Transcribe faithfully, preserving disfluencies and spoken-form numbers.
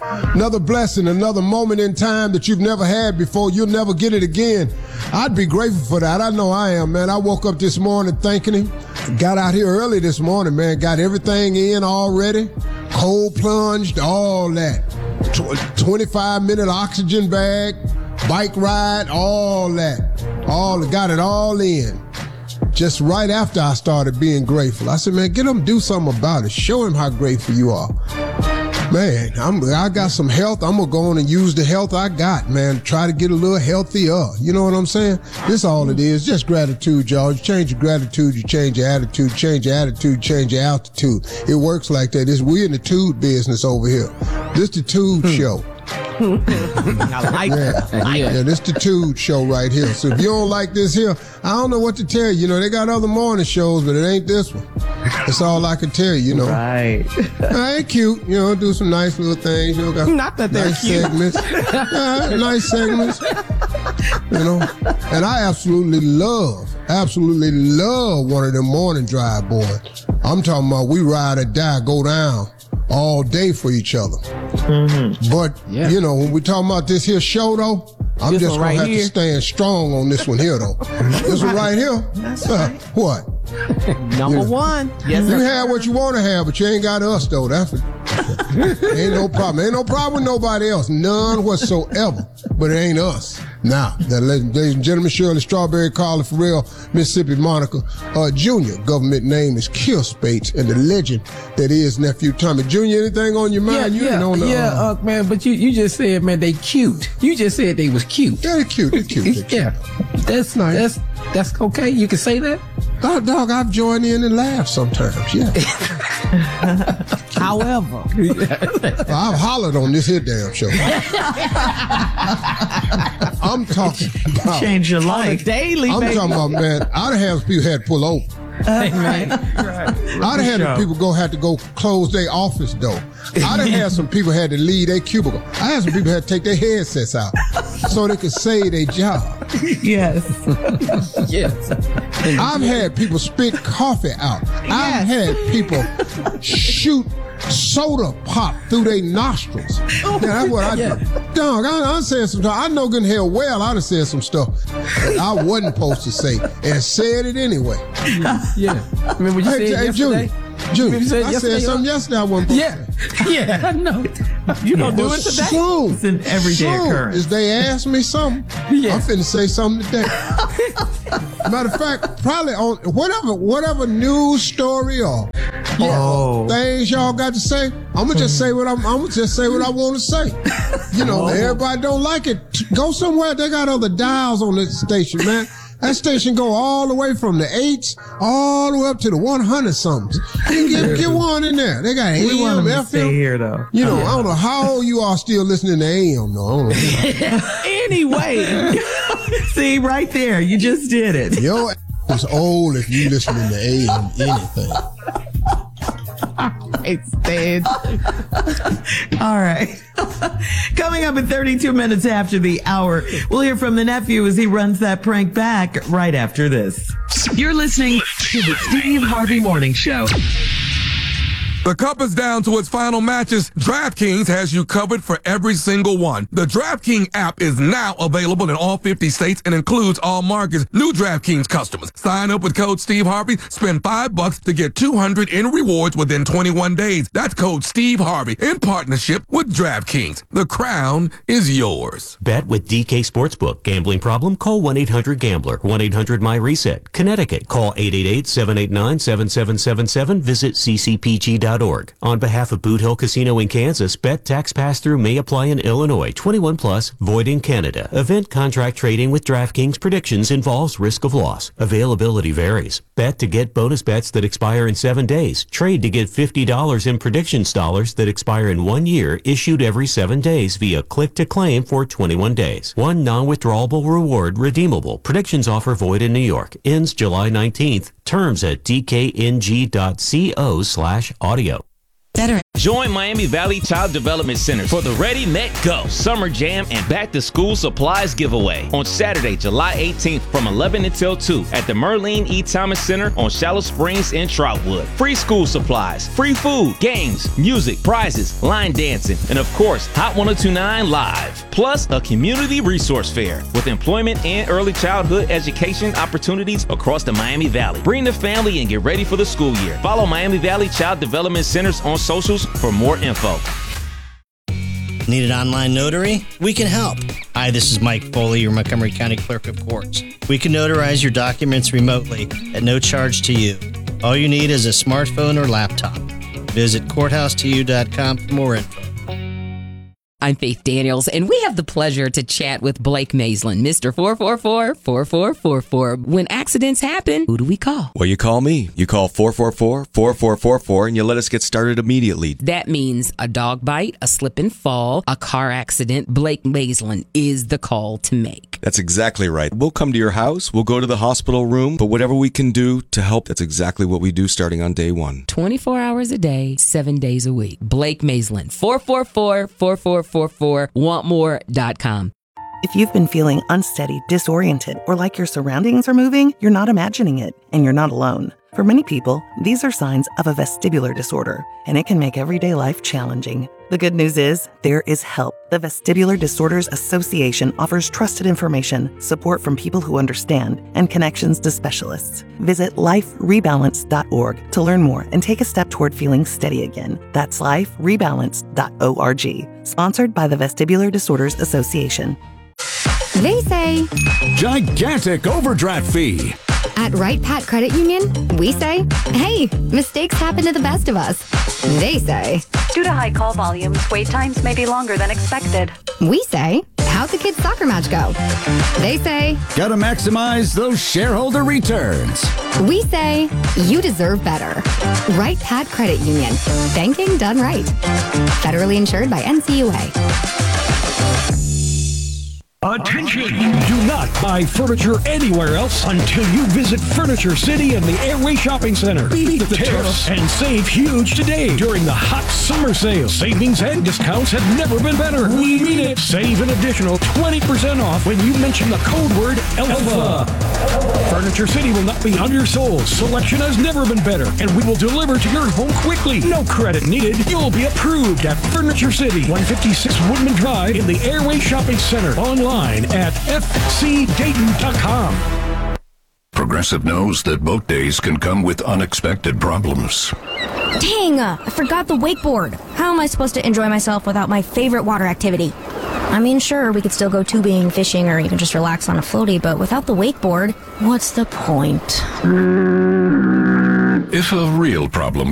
Another blessing, another moment in time that you've never had before. You'll never get it again. I'd be grateful for that. I know I am, man. I woke up this morning thanking him. Got out here early this morning, man. Got everything in already. Cold plunged, all that. twenty-five minute oxygen bag, bike ride, all that. All got it all in. Just right after I started being grateful. I said, man, get him do something about it. Show him how grateful you are. Man, I'm, I got some health. I'm going to go on and use the health I got, man. Try to get a little healthier. You know what I'm saying? This all it is. Just gratitude, y'all. You change your gratitude, you change your attitude. Change your attitude, change your altitude. It works like that. It's, we're in the tude business over here. This the Tude hmm. show. I like yeah. that. Yeah, yeah, this the Tude show right here. So if you don't like this here, I don't know what to tell you. You know, they got other morning shows, but it ain't this one. That's all I can tell you, you know. Right. I ain't cute, you know, do some nice little things. You know, got Not that they're nice cute. segments. uh, nice segments. You know, and I absolutely love, absolutely love one of them morning drive boys. I'm talking about we ride or die, go down all day for each other. Mm-hmm. But, yeah. you know, when we talking about this here show, though, I'm this just going right to have here. to stand strong on this one here, though. This one right here. That's uh, right. What? Number you know, one. Yes, you sir. have what you want to have, but you ain't got us, though. That's what, ain't no problem. Ain't no problem with nobody else. None whatsoever. But it ain't us. Now, now ladies and gentlemen, Shirley Strawberry, Carla Farrell, Mississippi Monica, uh, Junior. Government name is Kill Spates, and the legend that is Nephew Tommy. Junior, anything on your mind? Yeah, you yeah, ain't on the, yeah, uh, uh, man, but you, you just said, man, they cute. You just said they was cute. Yeah, they're cute. They're cute. They're cute. Yeah, that's nice. That's, that's okay. You can say that? Dog, dog, I've joined in and laughed sometimes, yeah. However, I've hollered on this here damn show. I'm talking about change your life daily. I'm baby. talking about, man, I'd have people had to pull over. Uh, right. I'd have had people go had to go close their office door. I'd have had some people had to leave their cubicle. I had some people had to take their headsets out so they could save their job. Yes. Yes. I've had people spit coffee out. Yes. I've had people shoot soda pop through their nostrils. Yeah, that's what I Yeah. do. Dog, I, I said some stuff. I know good and hell well I done said some stuff that I wasn't supposed to say and said it anyway. Yeah. Remember you Hey, said hey, yesterday? Junior, Junior, You said I yesterday, said something huh? yesterday I wasn't supposed Yeah. to say. Yeah, I know. You gonna do it today? Soon, It's an everyday soon occurrence. as they ask me something, Yeah. I'm finna say something today. Matter of fact, probably on whatever whatever news story or, Oh. or things y'all got to say, I'm gonna just say what I'm. I'm gonna just say what I want to say. You know, Oh. everybody don't like it. Go somewhere. They got other dials on this station, man. That station go all the way from the eights all the way up to the one hundred somethings. You get, get one in there. They got We want A M, them to F stay M. here, though. You know, I don't know how old you are still listening to A M, though. I don't know. Anyway, see right there, you just did it. Your ass is old if you listening to A M anything. It's dead. All right. Coming up in thirty-two minutes after the hour, we'll hear from the nephew as he runs that prank back right after this. You're listening to the Steve Harvey Morning Show. The cup is down to its final matches. DraftKings has you covered for every single one. The DraftKings app is now available in all fifty states and includes all markets. New DraftKings customers. Sign up with code Steve Harvey. Spend five bucks to get two hundred in rewards within twenty-one days. That's code Steve Harvey in partnership with DraftKings. The crown is yours. Bet with D K Sportsbook. Gambling problem? Call one eight hundred gambler. one eight hundred my reset. Connecticut. Call eight eight eight, seven eight nine, seven seven seven seven. Visit c c p g dot org. On behalf of Boot Hill Casino in Kansas, bet tax pass-through may apply in Illinois. twenty-one plus, void in Canada. Event contract trading with DraftKings predictions involves risk of loss. Availability varies. Bet to get bonus bets that expire in seven days. Trade to get fifty dollars in predictions dollars that expire in one year, issued every seven days via click-to-claim for twenty-one days. One non-withdrawable reward redeemable. Predictions offer void in New York. Ends July nineteenth. Terms at d k n g dot co slash audio. Better. Join Miami Valley Child Development Center for the Ready, Net, Go Summer Jam and Back to School Supplies Giveaway on Saturday, July eighteenth from eleven until two at the Merlene E. Thomas Center on Shallow Springs in Troutwood. Free school supplies, free food, games, music, prizes, line dancing, and of course, Hot ten twenty-nine Live. Plus, a community resource fair with employment and early childhood education opportunities across the Miami Valley. Bring the family and get ready for the school year. Follow Miami Valley Child Development Centers on socials for more info. Need an online notary? We can help. Hi, this is Mike Foley, your Montgomery County Clerk of Courts. We can notarize your documents remotely at no charge to you. All you need is a smartphone or laptop. Visit courthouse to you dot com for more info. I'm Faith Daniels, and we have the pleasure to chat with Blake Maislin, Mister four four four, four four four four. When accidents happen, who do we call? Well, you call me. You call four four four, four four four four, and you let us get started immediately. That means a dog bite, a slip and fall, a car accident. Blake Maislin is the call to make. That's exactly right. We'll come to your house. We'll go to the hospital room. But whatever we can do to help, that's exactly what we do starting on day one. twenty-four hours a day, seven days a week. Blake Maislin, four four four, four four four four, want more dot com. If you've been feeling unsteady, disoriented, or like your surroundings are moving, you're not imagining it, and you're not alone. For many people, these are signs of a vestibular disorder, and it can make everyday life challenging. The good news is, there is help. The Vestibular Disorders Association offers trusted information, support from people who understand, and connections to specialists. Visit life rebalance dot org to learn more and take a step toward feeling steady again. That's life rebalance dot org. Sponsored by the Vestibular Disorders Association. They say, gigantic overdraft fee. At Right Pat Credit Union, we say, hey, mistakes happen to the best of us. They say, due to high call volumes, wait times may be longer than expected. We say, how'd the kids' soccer match go? They say, gotta maximize those shareholder returns. We say, you deserve better. Right Pat Credit Union. Banking done right. Federally insured by N C U A. Attention! Do not buy furniture anywhere else until you visit Furniture City and the Airway Shopping Center. Beat the tariffs and save huge today during the hot summer sale. Savings and discounts have never been better. We mean it. Save an additional twenty percent off when you mention the code word ELFA. Furniture City will not be undersold. Selection has never been better, and we will deliver to your home quickly. No credit needed. You'll be approved at Furniture City, one fifty-six Woodman Drive in the Airway Shopping Center. Online at f c dayton dot com. Progressive knows that boat days can come with unexpected problems. Dang, I forgot the wakeboard. How am I supposed to enjoy myself without my favorite water activity? I mean, sure, we could still go tubing, fishing, or even just relax on a floaty, but without the wakeboard, what's the point? If a real problem